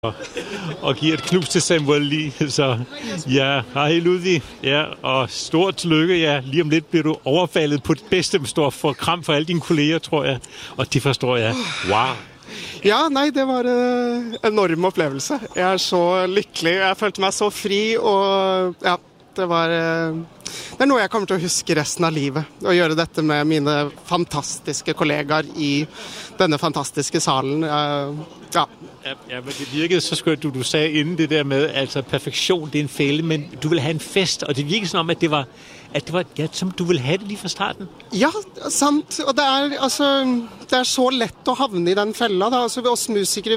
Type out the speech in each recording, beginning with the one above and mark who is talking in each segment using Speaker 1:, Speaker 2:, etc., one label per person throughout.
Speaker 1: og giver et knus til Samuel Lee. Så ja, hej Ludvig. Ja, og stort tillykke. Ja, lige om lidt bliver du overfaldet på det bedste, med stor for kram for alle dine kolleger, tror jeg. Og det forstår jeg. Wow.
Speaker 2: Ja, nej, det var en enorm oplevelse. Jeg så lykkelig. Jeg følte mig så fri, og ja, det er noe jeg kommer til å huske resten av livet. Å gjøre dette med mine fantastiske kollegaer i denne fantastiske salen. Ja.
Speaker 1: Ja, men det virkede så skønt, du sagde inden det der med, altså perfektion, det er en fælde, men du vil have en fest, og det virkede som om, at det var ja, som du vil have det lige fra starten.
Speaker 2: Ja, sant. Og det er så lett å havne i den fella. Da. Altså, vi oss musikere,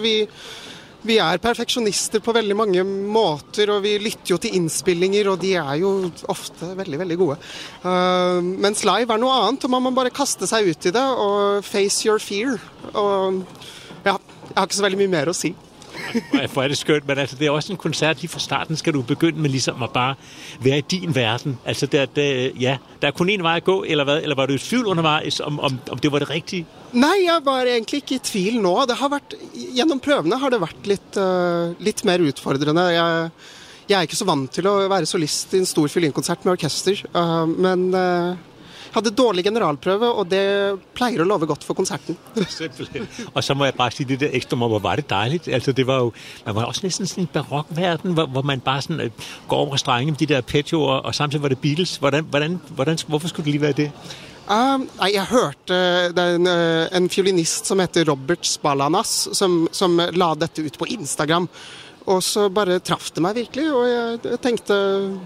Speaker 2: vi er perfeksjonister på veldig mange måter, og vi lytter jo til innspillinger, og de er jo ofte veldig, veldig gode. Mens live er noe annet, og man må bare kaste seg ut i det, og face your fear. Og ja, jeg har ikke så veldig mye mer å si.
Speaker 1: For er det skønt, men altså, det er også en koncert, lige fra starten skal du begynde med ligesom at bare være i din verden. Altså, der er kun en vej at gå, eller hvad? Eller var du i tvivl undervejs, om det var det rigtige?
Speaker 2: Nei, jeg var egentlig ikke i tvil nå. Gjennom prøvene har det vært litt mer utfordrende. Jeg er ikke så vant til å være solist i en stor fiolinkonsert med orkester, men jeg hadde dårlig generalprøve, og det pleier å love godt for konserten.
Speaker 1: Simpelthen. Og så må jeg bare sige det der ekstra, hvor var det dejligt. Altså, det var jo, man var også næsten sådan en barokverden, hvor man bare sådan går over strenge med de der arpeggioer, og samtidig var det Beatles. Hvorfor skulle det lige være det?
Speaker 2: Nei, jeg hørte en fiolinist som heter Robert Spalanas, som la dette ut på Instagram, og så bare traff det meg virkelig, og jeg tenkte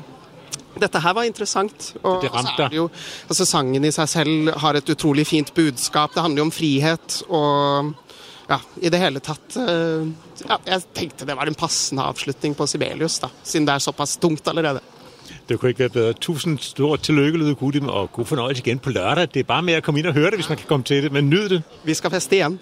Speaker 2: dette her var interessant, og så er det jo, altså sangen i seg selv har et utrolig fint budskap, det handler jo om frihet, og ja, i det hele tatt, ja, jeg tenkte det var en passende avslutning på Sibelius da, siden det er såpass tungt allerede.
Speaker 1: Det kunne ikke være bedre. Tusind stort tillykke, Ludvig Gudim, og god fornøjelse igen på lørdag. Det er bare med at komme ind og høre det, hvis man kan komme til det, men nyd det.
Speaker 2: Vi skal feste igen.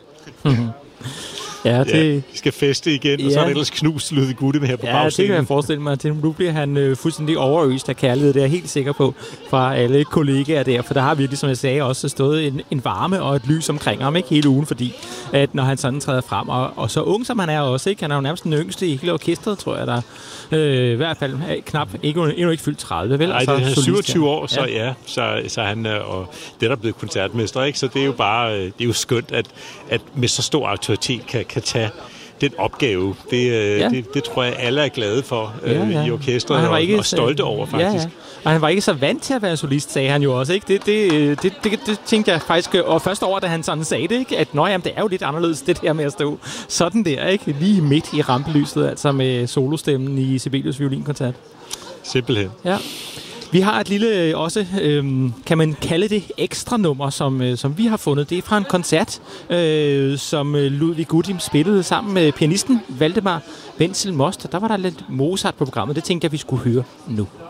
Speaker 3: Ja,
Speaker 1: vi skal feste igen, og så er det ellers knust Ludvig Gudim her på bagscenen.
Speaker 3: Ja, det kan jeg forestille mig. Nu bliver han fuldstændig overøst af kærlighed, det er jeg helt sikker på, fra alle kollegaer der, for der har virkelig, som jeg sagde, også stået en varme og et lys omkring ham, ikke hele ugen, fordi at når han sådan træder frem, og så ung som han er også, ikke? Han er jo nærmest den yngste i hele orkestret, tror jeg, der i hvert fald knap, endnu ikke fyldt 30, vel?
Speaker 1: Nej, det er 27 år, så ja, så han og det der er blevet koncertmester, ikke? Så det er jo bare, det er jo skønt, at med så stor autoritet kan tage den opgave. Det tror jeg, alle er glade for i orkestret, og stolte over, faktisk.
Speaker 3: Ja. Og han var ikke så vant til at være solist, sagde han jo også, ikke? Det tænkte jeg faktisk, og først over, da han sådan sagde det, ikke? At jamen, det er jo lidt anderledes, det der med at stå sådan der, ikke? Lige midt i rampelyset, altså med solostemmen i Sibelius violinkoncert.
Speaker 1: Simpelthen.
Speaker 3: Ja. Vi har et lille, også, kan man kalde det, ekstra nummer, som vi har fundet. Det er fra en koncert, som Ludvig Gudim spillede sammen med pianisten Valdemar Wenzel Most. Der var der lidt Mozart på programmet. Det tænkte jeg, vi skulle høre nu.